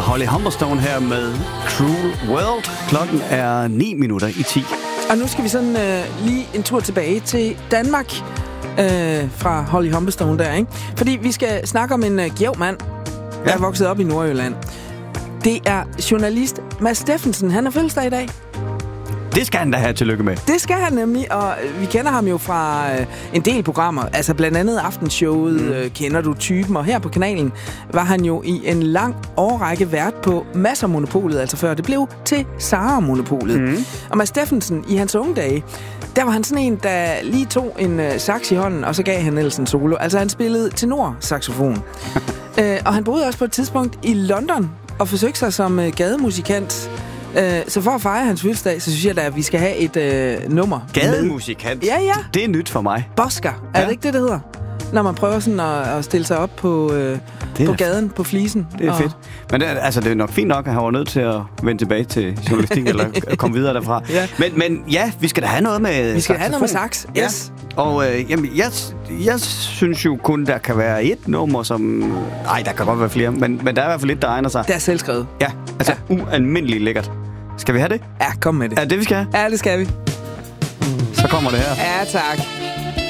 Holly Humberstone her med Cruel World. Klokken er 9:10. Og nu skal vi sådan lige en tur tilbage til Danmark fra Holly Humberstone der, ikke? Fordi vi skal snakke om en gæv mand, der er vokset op i Nordjylland. Det er journalist Mads Steffensen. Han har fødselsdag i dag. Det skal han da have tillykke med. Det skal han nemlig, og vi kender ham jo fra en del programmer. Altså blandt andet Aftenshowet, Kender du typen? Og her på kanalen var han jo i en lang årrække vært på Masser-monopolet, altså før det blev til Sara-monopolet. Og Mads Steffensen, i hans unge dage, der var han sådan en, der lige tog en sax i hånden, og så gav han ellers en solo. Altså han spillede tenor-saxofon. Og han boede også på et tidspunkt i London og forsøgte sig som gademusikant. Så for at fejre hans fødselsdag, så synes jeg da, at vi skal have et nummer. Gademusikant? Ja. Det er nyt for mig. Bosker. Er det ikke det hedder? Når man prøver sådan at stille sig op på gaden, på flisen. Det er fedt. Men det er nok fint nok, at han var nødt til at vende tilbage til journalistik, eller komme videre derfra. Ja. Men ja, vi skal da have noget med Vi skal have noget med sax, yes. Ja. Og jeg synes jo kun, der kan være et nummer, som... Nej, der kan godt være flere, men der er i hvert fald et, der egner sig. Det er selvskrevet. Ja, altså ualmindeligt lækkert. Skal vi have det? Ja, kom med det. Er det, vi skal have? Ja, det skal vi. Så kommer det her. Ja, tak.